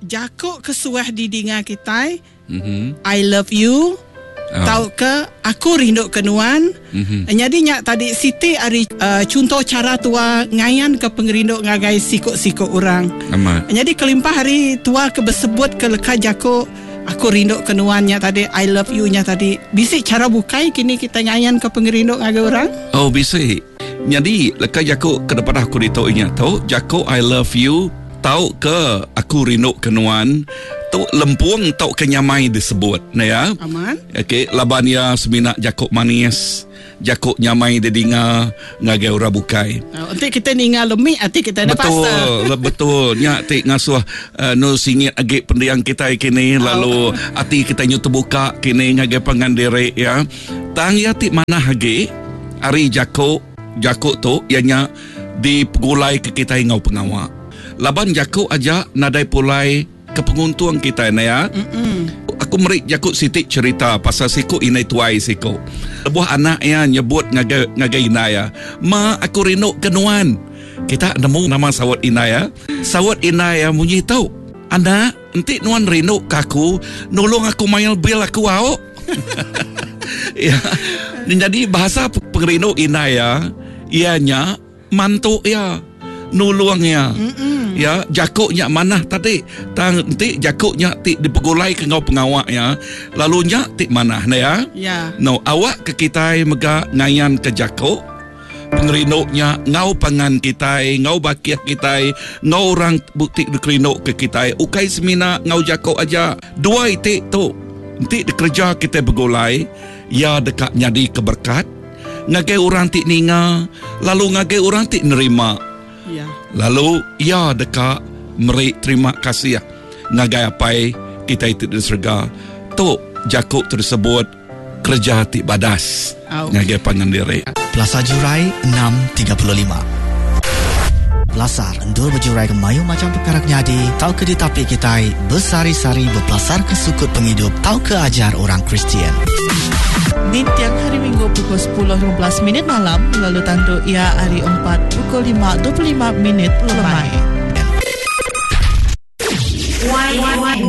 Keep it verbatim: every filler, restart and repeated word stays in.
Jakok kesuah di dinga kita. Mm-hmm. I love you. Oh. Tahu ke aku rindu kenuan. Mm-hmm. Jadi nyak tadi Siti ari uh, contoh cara tua ngayan ke pengerindu ngagai sikok-sikok orang. Amat. Jadi kelimpah hari tua ke bersebut ke leka jako aku rindu kenuannya tadi I love you nya tadi. Bisik cara bukai kini kita ngayan ke pengerindu ngagai orang? Oh bisik. Jadi leka jako ke depan aku ditoinya tahu jako I love you. Tahu ke aku rindu kenuan tu lempuang tahu kenyamai disebut nah ya. Aman. Okey labania semina jakok manis jakok nyamai de dinga ngagai ora bukai. Uh, untuk kita ninga lemi ati kita ada betul, pasta. Betul betul nya tik ngasuh uh, no singit age pendiang kita kini oh. Lalu ati kita nyu terbuka kini ngagai pangandere ya. Tang ya tik mana hage ari jakok jakok tu ianya dipegulai ke kita ngau pengawak. Laban jakok aja nadai pulai ke penguntuang kita na ya. Mm-mm. Aku merik jakok sitik cerita pasal siko inai tuai siko. Lebuh anak ya nyebut ngagai ngagai inaya. Ma aku rindu kenuan. Kita nemu nama sawat inaya. Sawat inaya munyi tahu. Anak, enti nuan rindu kaku, nolong aku mayal bil aku au. Ya. Jadi bahasa pengrindu inaya ianya mantu ya. Nuluangnya. Mm-mm. Ya, jakoknya mana tadi? Tang ti jakoknya ti dipegulai ke ngau pengawak ya. Lalu nya ti mana nah ya? Ya. No, awak ke kita mega ngayan ke jakok. Pengerindoknya ngau pangan kita, ngau bakiah kita, ngau orang bukti dikerindok ke kita. Ukai semina ngau jakok aja. Dua ti tu. Ti dikerja kita begulai ya dekat nyadi keberkat. Ngagai orang ti ninga, lalu ngagai orang ti nerima. Ya. Lalu ya dekat merik terima kasih ya ngagai apai kita itu diserga tu jakok tersebut kerja hati badas oh. Ngagai pangandiri. Plaza Jurai enam tiga puluh lima. Belasar endur berjurai ke mayu macam perkara nyadi tau ke di tapi kita bersari-sari berpelasar ke sukut penghidup tau ke ajar orang Kristian. Di tiang hari Minggu pukul sepuluh lima belas minit malam, lalu tandu ia hari empat pukul lima dua puluh lima minit lemai.